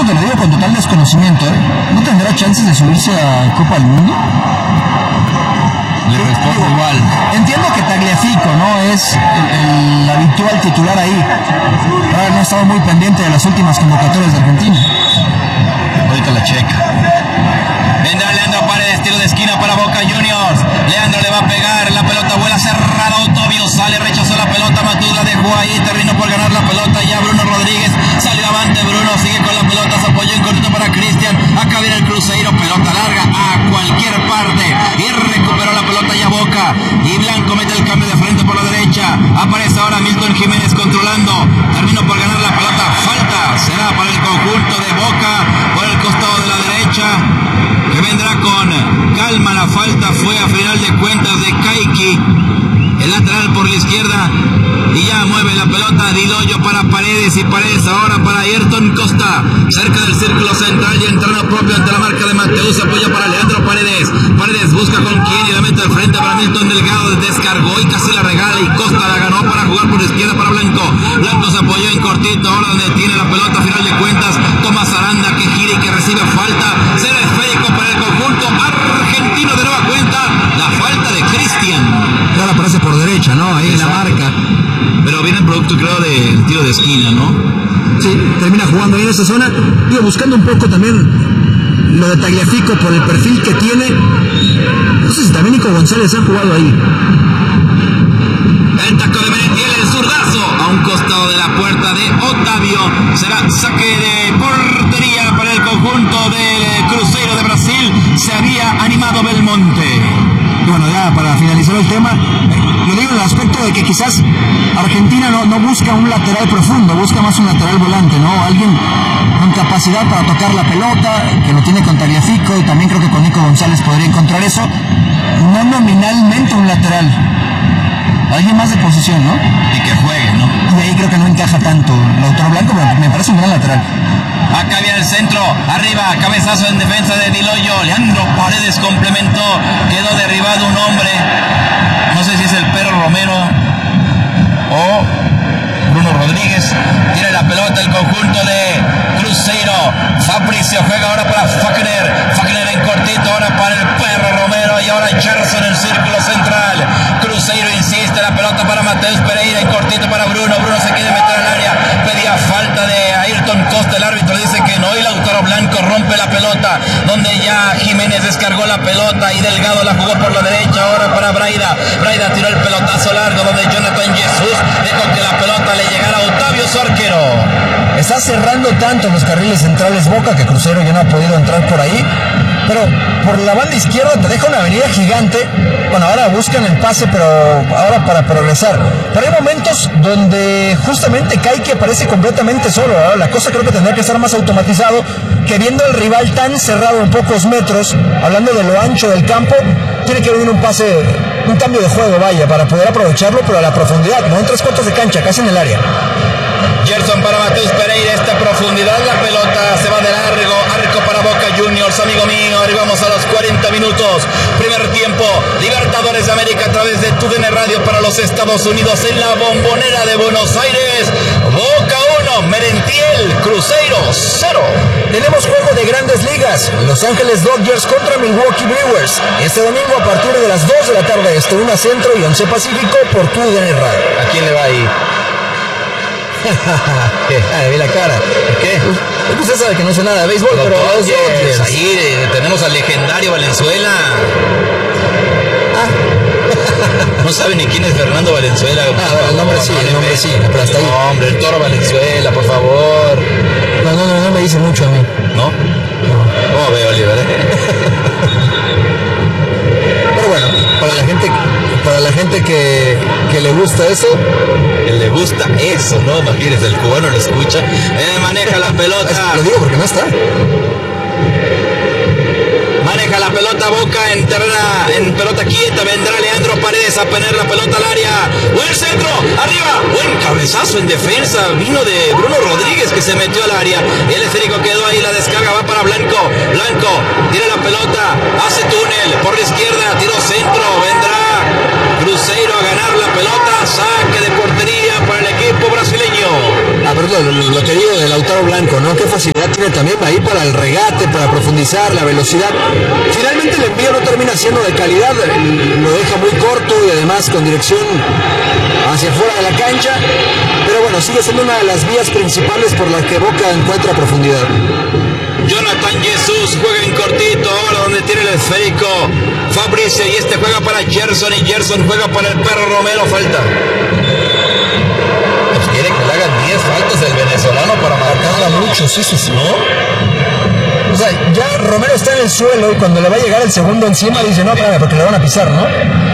esto te lo digo con total desconocimiento, ¿no tendrá chances de subirse a Copa del Mundo? Le respondo igual. Entiendo que Tagliafico, ¿no? Es el habitual titular ahí. Pero no he estado muy pendiente de las últimas convocatorias de Argentina. Ahorita la checa. Vendrá Leandro Paredes, tiro de esquina para Boca Juniors. Leandro le va a pegar, la pelota vuela cerrado. Ottavio sale, rechazó la pelota. Matus la dejó ahí, terminó por ganar la pelota. Ya Bruno Rodríguez salió avante. Bruno sigue con la pelota, se apoyó en cortito para Cristian. Acá viene el Cruzeiro, pelota larga a cualquier parte. Y recuperó la pelota ya Boca. Y Blanco mete el cambio de frente por la derecha. Aparece ahora Milton Jiménez controlando. Terminó por ganar la pelota. Falta será para el conjunto de Boca por el costado de la derecha, que vendrá con calma. La falta fue a final de cuentas de Kaiki, el lateral por la izquierda, y ya mueve la pelota Di Doglio para Paredes, y Paredes ahora para Ayrton Costa, cerca del círculo central y en terreno propio ante la marca de Mateus. Se apoya para Leandro Paredes. Paredes busca con quién y la mete al frente para Milton Delgado. Descargó y casi la regala, y Costa la ganó para jugar por la izquierda para Blanco. Blanco se apoyó en cortito, ahora donde tiene la pelota a final de cuentas Tomás Aranda, que gira y que recibe falta. Será esférico para el conjunto argentino. De nueva cuenta la falta de Cristian. Ya la aparece por derecha, ¿no? Ahí en la marca. Pero viene el producto, creo, del tiro de esquina, ¿no? Sí, termina jugando ahí en esa zona. Digo, buscando un poco también lo de Tagliafico por el perfil que tiene. No sé si también Nico González ha jugado ahí. El taco de Merentiel, el zurdazo a un costado de la puerta de Ottavio. Será saque de portería para el conjunto del Cruzeiro de Brasil. Se había animado Belmonte. Y bueno, ya para finalizar el tema, lo digo en el aspecto de que quizás Argentina no busca un lateral profundo, busca más un lateral volante, ¿no? Alguien con capacidad para tocar la pelota, que lo tiene con Tagliafico, y también creo que con Nico González podría encontrar eso. No nominalmente un lateral, alguien más de posición, ¿no? Y que juegue, ¿no? Y ahí creo que no encaja tanto Lautaro Blanco, pero me parece un gran lateral. Acá viene el centro, arriba, cabezazo en defensa de Di Doglio. Leandro Paredes complementó, quedó derribado un hombre. No sé si es el Perro Romero o Bruno Rodríguez. Tiene la pelota el conjunto de Cruzeiro. Fabricio juega ahora para Fagner. Fagner en cortito ahora para el Perro Romero, y ahora Gerson en el círculo central. Cruzeiro insiste, la pelota para Mateus Pereira en cortito para Bruno. Bruno se quiere meter al área, pedía falta de Ayrton Costa. El árbitro dice que no, y Lautaro Blanco rompe la pelota, donde ya Jiménez descargó la pelota y Delgado la jugó por la derecha ahora para Braida. Braida tiró el pelotazo largo, donde Jonathan Jesús dejó que la pelota le llegara a Ottavio, su arquero. Está cerrando tanto los carriles centrales Boca que Cruzeiro ya no ha podido entrar por ahí, pero por la banda izquierda te deja una avenida gigante. Bueno, ahora buscan el pase, pero ahora para progresar. Pero hay momentos donde justamente Kaiki aparece completamente solo. Ahora la cosa creo que tendría que estar más automatizado, que viendo al rival tan cerrado en pocos metros, hablando de lo ancho del campo, tiene que venir un pase, un cambio de juego, vaya, para poder aprovecharlo, pero a la profundidad, no en 3/4 de cancha, casi en el área. Gerson para Mateus Pereira, esta profundidad, la pelota se va de largo, arco para Boca Juniors, amigo mío. Arribamos a los 40 minutos, primer tiempo, Libertadores de América a través de TUDN Radio para los Estados Unidos, en la Bombonera de Buenos Aires. Boca 1, Merentiel, Cruzeiro 0. Tenemos juego de Grandes Ligas, Los Ángeles Dodgers contra Milwaukee Brewers, este domingo a partir de las 2 de la tarde, 1 Centro y 11 Pacífico por TUDN Radio. ¿A quién le va ahí? Vi la cara. ¿Qué? Usted sabe que no sé nada de béisbol, pero los Dodgers. Ahí tenemos al legendario Valenzuela. No sabe ni quién es Fernando Valenzuela. El nombre sí, pero hasta ahí. No, hombre, el Toro Valenzuela, por favor. No me dice mucho a mí. ¿No? ¿Cómo ve, Oliver? Pero bueno, para la gente que le gusta eso, que le gusta eso, ¿no? Imagínese, el cubano lo escucha. Maneja la pelota. Lo digo porque no está. Maneja la pelota Boca en pelota quieta. Vendrá Leandro Paredes a poner la pelota al área. Buen centro, arriba. Buen cabezazo en defensa. Vino de Bruno Rodríguez, que se metió al área. El esférico quedó ahí. La descarga va para Blanco. Blanco tira la pelota. Hace túnel por la izquierda. Tiró centro. Vendrá Cruzeiro a ganar la pelota. Saque de portería para el equipo brasileño. Pero lo lo que digo de Lautaro Blanco, ¿no? Qué facilidad tiene también ahí para el regate, para profundizar, la velocidad. Finalmente el envío no termina siendo de calidad, lo deja muy corto y además con dirección hacia afuera de la cancha, pero bueno, sigue siendo una de las vías principales por las que Boca encuentra profundidad. Jonathan Jesús juega en cortito, ahora donde tiene el esférico Fabricio, y este juega para Gerson, y Gerson juega para el Perro Romero. Falta. Pues quiere que le hagan 10 faltas el venezolano para marcarla mucho, sí, ¿no? O sea, ya Romero está en el suelo y cuando le va a llegar el segundo encima dice, no, espérame, porque le van a pisar, ¿no?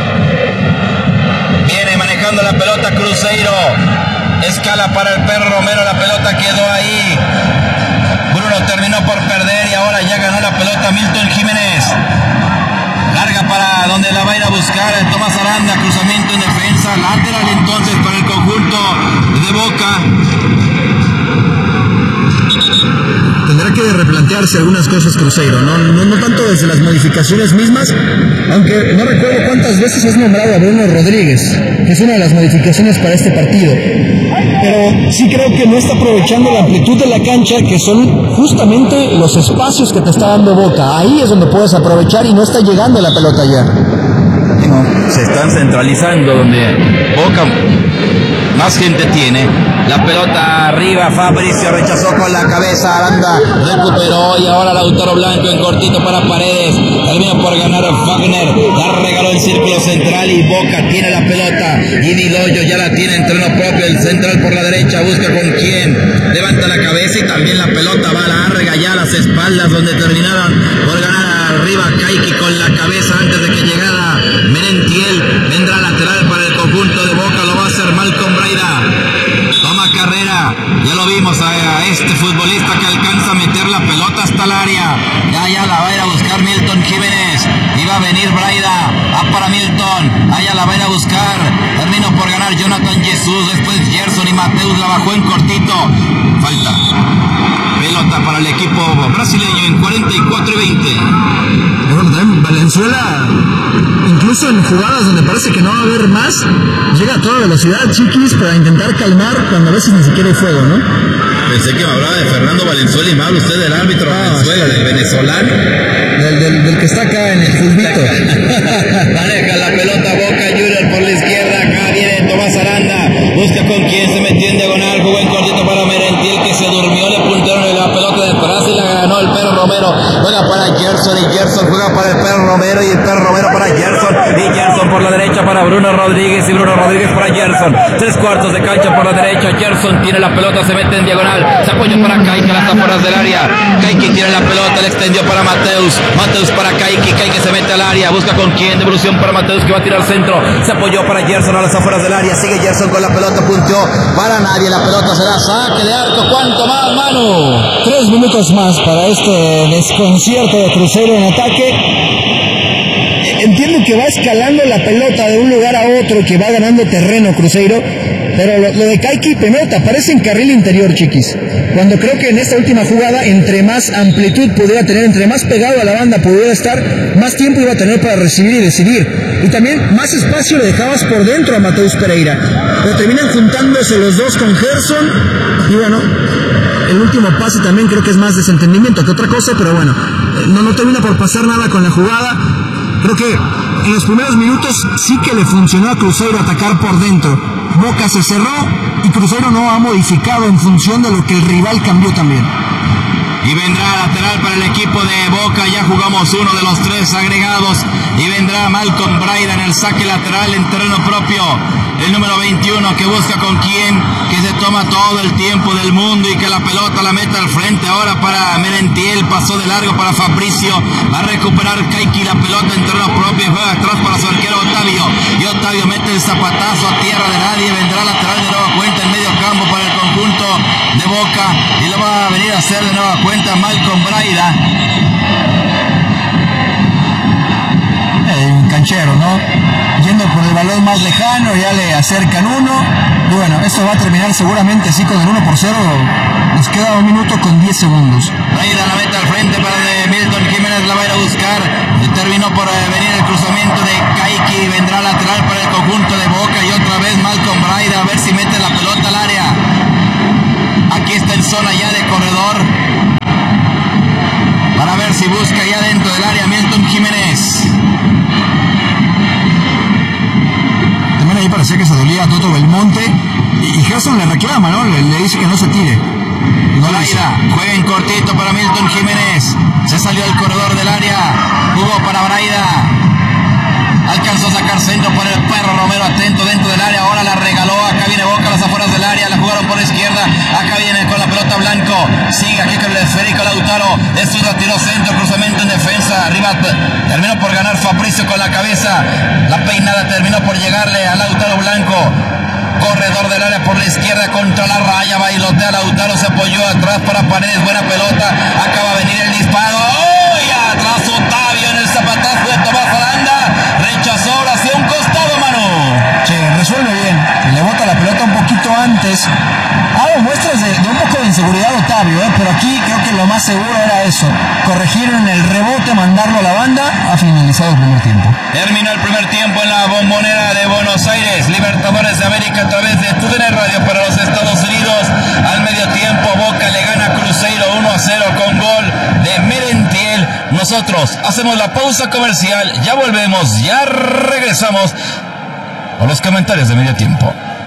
Viene manejando la pelota Cruzeiro, escala para el Perro Romero, la pelota quedó ahí. Bruno terminó por perder y ahora ya ganó la pelota Milton Jiménez. Larga para donde la va a ir a buscar Tomás Aranda, cruzamiento en defensa, lateral entonces para el conjunto de Boca. Tendrá que replantearse algunas cosas Cruzeiro, no tanto desde las modificaciones mismas, aunque no recuerdo cuántas veces has nombrado a Bruno Rodríguez, que es una de las modificaciones para este partido, pero sí creo que no está aprovechando la amplitud de la cancha, que son justamente los espacios que te está dando Boca. Ahí es donde puedes aprovechar y no está llegando la pelota ya. No, se están centralizando donde Boca más gente tiene. La pelota arriba, Fabricio rechazó con la cabeza, Aranda recuperó y ahora Lautaro Blanco en cortito para Paredes. Terminó por ganar Wagner, la regaló el círculo central y Boca tiene la pelota. Y Diloyo ya la tiene en terreno propio, el central por la derecha, busca con quién. Levanta la cabeza y también la pelota va larga ya a las espaldas donde terminaron por ganar arriba Kaiki con la cabeza antes de que llegara Merentiel. Vendrá lateral para el conjunto de Boca, lo va a hacer Malcolm Braida. Toma carrera, ya lo vimos a este futbolista que alcanza a meter la pelota hasta el área. Ya la va a ir a buscar Milton Jiménez. Y va a venir Braida, va para Milton. Allá la va a ir a buscar. Terminó por ganar Jonathan Jesús. Después Gerson y Mateus la bajó en cortito. Falta. Pelota para el equipo brasileño en 44 y 20. Bueno, también Valenzuela, incluso en jugadas donde parece que no va a haber más, llega a toda velocidad, Chiquis, para intentar calmar cuando a veces ni siquiera hay fuego, ¿no? Pensé que me hablaba de Fernando Valenzuela y me habla usted del árbitro Valenzuela, del venezolano. Del que está acá en el fulbito. Maneja la pelota Boca Junior por la izquierda. Acá viene Tomás Aranda. Busca con quién, se metió en diagonal. Jugó en cortito para Merentiel, que se durmió. Le puntaron la pelota de atrás y la ganó el Perro Romero. Juega para Gerson y Gerson juega para el Perro Romero. Y el Perro Romero para Gerson. Y Gerson por la derecha para Bruno Rodríguez. Y Bruno Rodríguez para Gerson. 3/4 de cancha por la derecha. Gerson tiene la pelota, se mete en diagonal. Se apoya para Kaiki a las afueras del área. Kaiki tiene la pelota, le extendió para Mateus. Mateus para Kaiki, Kaiki se mete al área, busca con quién, devolución para Mateus que va a tirar al centro, se apoyó para Gerson a las afueras del área, sigue Gerson con la pelota, punteó para nadie, la pelota será saque de arco. ¿Cuánto más, Manu? 3 minutos más para este desconcierto de Cruzeiro en ataque. Entiendo que va escalando la pelota de un lugar a otro, que va ganando terreno Cruzeiro, pero lo de Kaiki primero te aparece en carril interior, Chiquis, cuando creo que en esta última jugada, entre más amplitud pudiera tener, entre más pegado a la banda pudiera estar, más tiempo iba a tener para recibir y decidir, y también más espacio le dejabas por dentro a Mateus Pereira, pero terminan juntándose los dos con Gerson, y bueno, el último pase también creo que es más desentendimiento que otra cosa, pero bueno, no termina por pasar nada con la jugada. Creo que en los primeros minutos sí que le funcionó a Cruzeiro atacar por dentro. Boca se cerró y Cruzeiro no ha modificado en función de lo que el rival cambió también. Y vendrá lateral para el equipo de Boca, ya jugamos uno de los 3 agregados. Y vendrá Malcolm Braida en el saque lateral en terreno propio. El número 21 que busca con quién, que se toma todo el tiempo del mundo y que la pelota la meta al frente ahora para Merentiel, pasó de largo para Fabricio, va a recuperar Kaiki la pelota en terreno propio y juega atrás para su arquero Otavio, y Otavio mete el zapatazo a tierra de nadie, vendrá lateral de nueva cuenta en medio campo para el conjunto de Boca y lo va a venir a hacer de nueva cuenta Malcolm Braida. Un canchero, ¿no? Yendo por el balón más lejano, ya le acercan uno. Y bueno, esto va a terminar seguramente así con el 1-0. Nos queda 1 minuto con 10 segundos. Braida la mete al frente para Milton Jiménez, la va a ir a buscar. Terminó por venir el cruzamiento de Kaiki. Vendrá lateral para el conjunto de Boca y otra vez Malcolm Braida a ver si mete la pelota al área. zona ya de corredor para ver si busca ya dentro del área Milton Jiménez. También ahí parecía que se dolía a Toto Belmonte y Gerson le reclama, ¿no? Le dice que no se tire. No Braida juega en cortito para Milton Jiménez. Se salió al corredor del área. Jugó para Braida. Alcanzó a sacar centro por el Perro Romero, atento dentro del área. Ahora la regaló. Acá viene Boca a las afueras del área. La jugaron por la izquierda. Acá viene con la pelota Blanco. Sigue aquí con el esférico Lautaro. Esto la tiró centro. Cruzamiento en defensa. Arriba terminó por ganar Fabricio con la cabeza. La peinada terminó por llegarle a Lautaro Blanco. Corredor del área por la izquierda contra la raya. Bailotea Lautaro. Se apoyó atrás para Paredes. Buena pelota. Acaba de venir el disparo. ¡Oh! Y atrás Otavio en el zapatazo de Tomás Aranda. Rechazó ahora hacia un costado, Manu. Sí, resuelve bien. Le bota la pelota un poquito antes. Ha dado muestras de un poco de inseguridad Otavio, pero aquí creo que lo más seguro era eso. Corregir en el rebote, mandarlo a la banda. Ha finalizado el primer tiempo. Terminó el primer tiempo en la Bombonera de Buenos Aires. Libertadores de América a través de TUDN Radio para los Estados Unidos. Al medio tiempo Boca le gana a Cruzeiro 1-0 con gol de Merentiel. Nosotros hacemos la pausa comercial. Ya volvemos, ya regresamos con los comentarios de medio tiempo.